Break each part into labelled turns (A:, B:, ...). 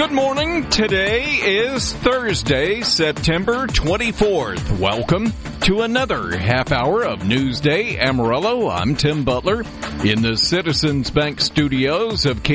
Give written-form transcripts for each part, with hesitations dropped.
A: Good morning. Today is Thursday, September 24th. Welcome to another half hour of Newsday Amarillo. I'm Tim Butler in the Citizens Bank studios of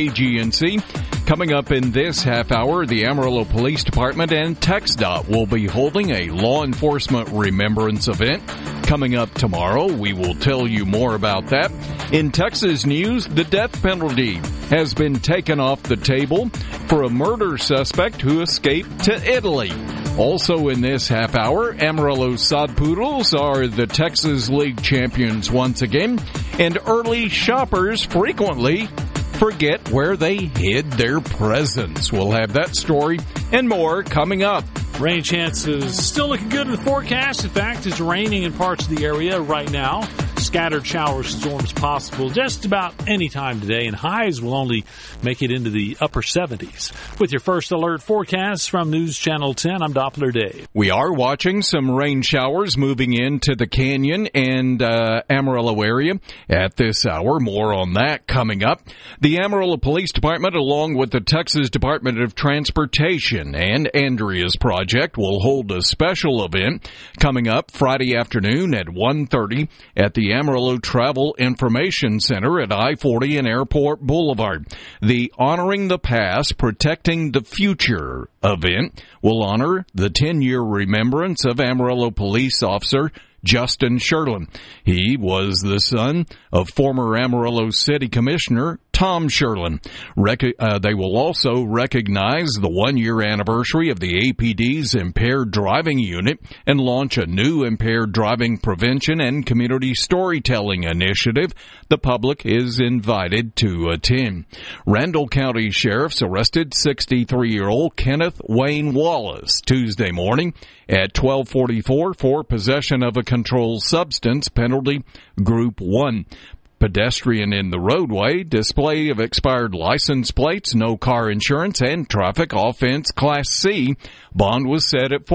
A: KGNC. Coming up in this half hour, the Amarillo Police Department and TxDOT will be holding a law enforcement remembrance event. Coming up tomorrow, we will tell you more about that. In Texas news, the death penalty has been taken off the table for a murder suspect who escaped to Italy. Also in this half hour, Amarillo Sod Poodles are the Texas League champions once again, and early shoppers frequently forget where they hid their presents. We'll have that story and more coming up.
B: Rain chances still looking good in the forecast. In fact, it's raining in parts of the area right now. Scattered shower storms possible just about any time today, and highs will only make it into the upper 70s. With your first alert forecast from News Channel 10, I'm Doppler Dave.
A: We are watching some rain showers moving into the Canyon and Amarillo area at this hour. More on that coming up. The Amarillo Police Department, along with the Texas Department of Transportation and Andrea's Project, will hold a special event coming up Friday afternoon at 1:30 at the Amarillo Travel Information Center at I-40 and Airport Boulevard. The Honoring the Past, Protecting the Future event will honor the 10-year remembrance of Amarillo police officer Justin Sherlin. He was the son of former Amarillo City Commissioner Tom Sherlin. They will also recognize the one-year anniversary of the APD's Impaired Driving Unit and launch a new impaired driving prevention and community storytelling initiative. The public is invited to attend. Randall County Sheriff's arrested 63-year-old Kenneth Wayne Wallace Tuesday morning at 12:44 for possession of a controlled substance, penalty Group 1. Pedestrian in the roadway, display of expired license plates, no car insurance, and traffic offense Class C. Bond was set at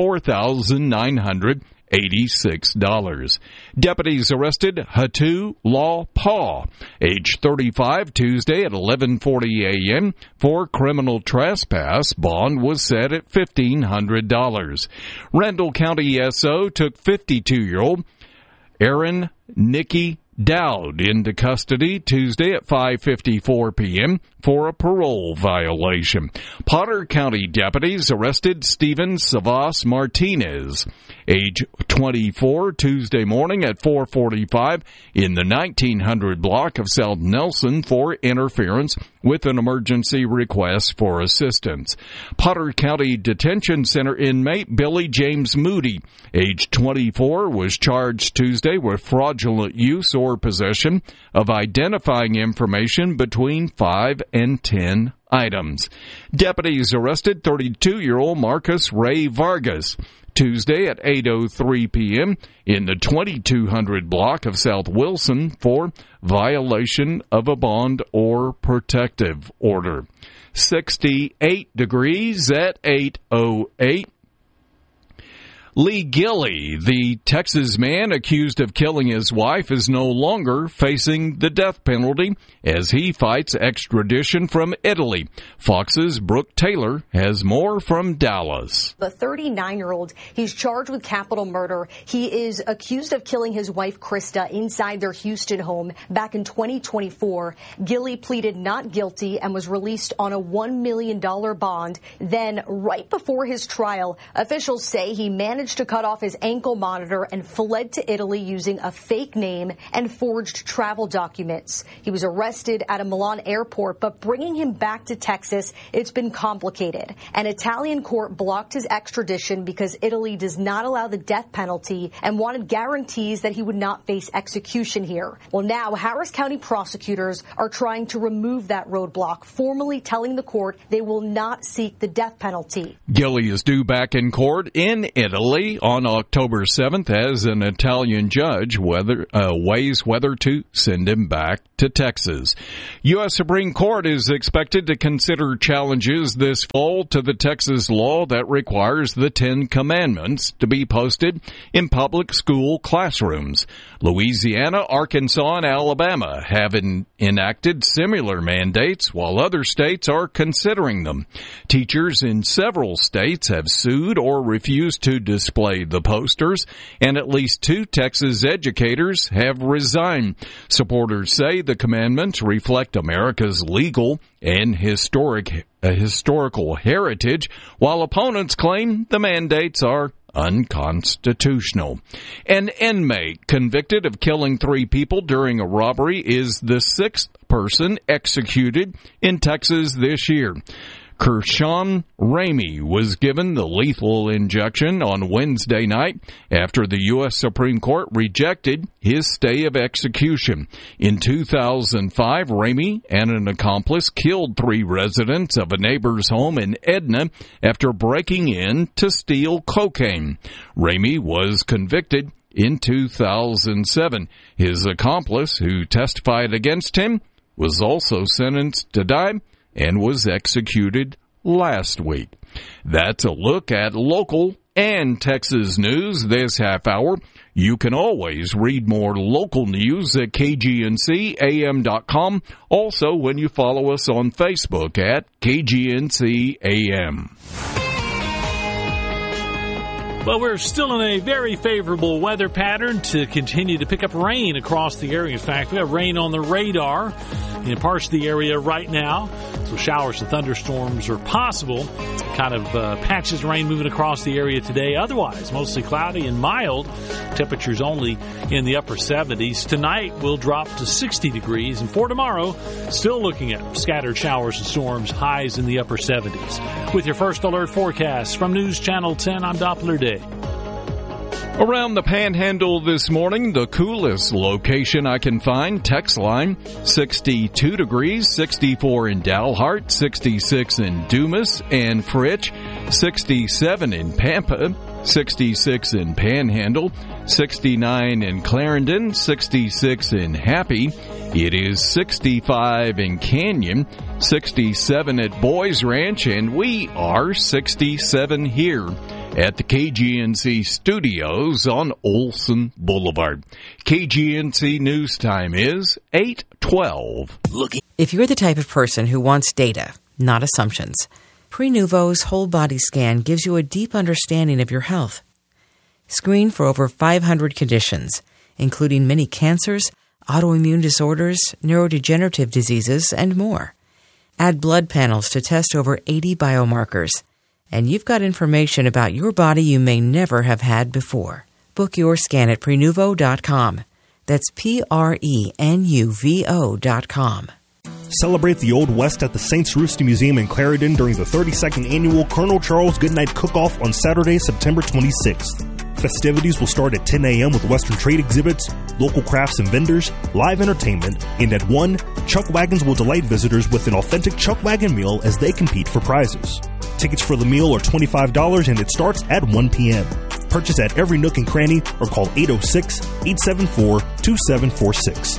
A: $4,986. Deputies arrested Hatu Law Paw, age 35, Tuesday at 11:40 a.m. for criminal trespass. Bond was set at $1,500. Randall County SO took 52-year-old Aaron Nikki Dowd into custody Tuesday at 5:54 p.m. for a parole violation. Potter County deputies arrested Steven Savas Martinez, age 24, Tuesday morning at 4:45 in the 1900 block of South Nelson for interference with an emergency request for assistance. Potter County Detention Center inmate Billy James Moody, age 24, was charged Tuesday with fraudulent use or possession of identifying information between 5 and 10 items. Deputies arrested 32-year-old Marcus Ray Vargas Tuesday at 8:03 p.m. in the 2200 block of South Wilson for violation of a bond or protective order. 68 degrees at 8:08. Lee Gilley, the Texas man accused of killing his wife, is no longer facing the death penalty as he fights extradition from Italy. Fox's Brooke Taylor has more from Dallas.
C: The 39-year-old, he's charged with capital murder. He is accused of killing his wife, Krista, inside their Houston home back in 2024. Gilley pleaded not guilty and was released on a $1 million bond. Then, right before his trial, officials say he managed to cut off his ankle monitor and fled to Italy using a fake name and forged travel documents. He was arrested at a Milan airport, but bringing him back to Texas, it's been complicated. An Italian court blocked his extradition because Italy does not allow the death penalty and wanted guarantees that he would not face execution here. Well, now Harris County prosecutors are trying to remove that roadblock, formally telling the court they will not seek the death penalty.
A: Gilley is due back in court in Italy Italy on October 7th as an Italian judge weighs whether to send him back to Texas. U.S. Supreme Court is expected to consider challenges this fall to the Texas law that requires the Ten Commandments to be posted in public school classrooms. Louisiana, Arkansas, and Alabama have enacted similar mandates, while other states are considering them. Teachers in several states have sued or refused to display the posters, and at least 2 Texas educators have resigned. Supporters say the commandments reflect America's legal and historical heritage, while opponents claim the mandates are unconstitutional. An inmate convicted of killing 3 people during a robbery is the 6th person executed in Texas this year. Kershawn Ramey was given the lethal injection on Wednesday night after the U.S. Supreme Court rejected his stay of execution. In 2005, Ramey and an accomplice killed 3 residents of a neighbor's home in Edna after breaking in to steal cocaine. Ramey was convicted in 2007. His accomplice, who testified against him, was also sentenced to die and was executed last week. That's a look at local and Texas news this half hour. You can always read more local news at KGNCAM.com. Also, when you follow us on Facebook at KGNCAM.
B: Well, we're still in a very favorable weather pattern to continue to pick up rain across the area. In fact, we have rain on the radar in parts of the area right now. So showers and thunderstorms are possible. Kind of patches of rain moving across the area today. Otherwise, mostly cloudy and mild. Temperatures only in the upper 70s. Tonight will drop to 60 degrees. And for tomorrow, still looking at scattered showers and storms, highs in the upper 70s. With your first alert forecast from News Channel 10, I'm Doppler Day.
A: Around the Panhandle this morning, the coolest location I can find, text line, 62 degrees, 64 in Dalhart, 66 in Dumas and Fritch, 67 in Pampa, 66 in Panhandle, 69 in Clarendon, 66 in Happy. It is 65 in Canyon, 67 at Boys Ranch, and we are 67 here at the KGNC studios on Olson Boulevard. KGNC News Time is 8:12.
D: If you're the type of person who wants data, not assumptions, Prenuvo's whole body scan gives you a deep understanding of your health. Screen for over 500 conditions, including many cancers, autoimmune disorders, neurodegenerative diseases, and more. Add blood panels to test over 80 biomarkers. And you've got information about your body you may never have had before. Book your scan at Prenuvo.com. That's Prenuvo.com.
E: Celebrate the Old West at the Saints Rooster Museum in Clarendon during the 32nd Annual Colonel Charles Goodnight Cook-Off on Saturday, September 26th. Festivities will start at 10 a.m. with Western trade exhibits, local crafts and vendors, live entertainment, and at 1, Chuck Wagons will delight visitors with an authentic Chuck Wagon meal as they compete for prizes. Tickets for the meal are $25 and it starts at 1 p.m. Purchase at every nook and cranny or call 806-874-2746.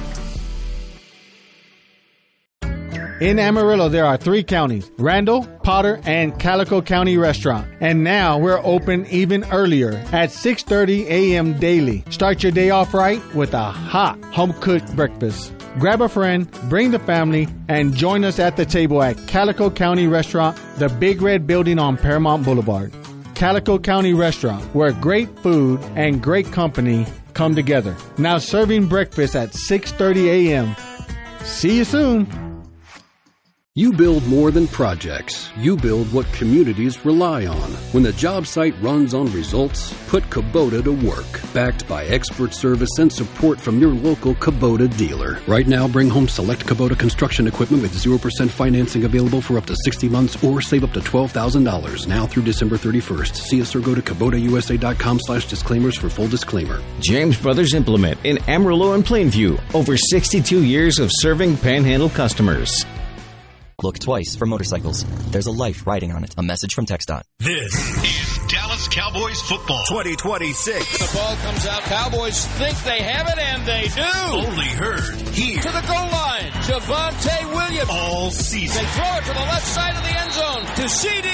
F: In Amarillo, there are 3 counties, Randall, Potter, and Calico County Restaurant. And now we're open even earlier at 6:30 a.m. daily. Start your day off right with a hot home-cooked breakfast. Grab a friend, bring the family, and join us at the table at Calico County Restaurant, the Big Red Building on Paramount Boulevard. Calico County Restaurant, where great food and great company come together. Now serving breakfast at 6:30 a.m. See you soon.
G: You build more than projects. You build what communities rely on. When the job site runs on results, put Kubota to work. Backed by expert service and support from your local Kubota dealer. Right now, bring home select Kubota construction equipment with 0% financing available for up to 60 months or save up to $12,000 now through December 31st. See us or go to KubotaUSA.com/disclaimers for full disclaimer.
H: James Brothers Implement in Amarillo and Plainview. Over 62 years of serving Panhandle customers.
I: Look twice for motorcycles. There's a life riding on it. A message from TxDOT.
J: This is Dallas
I: It's Cowboys football 2026.
J: The ball comes out. Cowboys think they have it, and they do.
I: Only heard here.
J: To the goal line. Javonte Williams.
I: All season.
J: They throw it to the left side of the end zone to CD.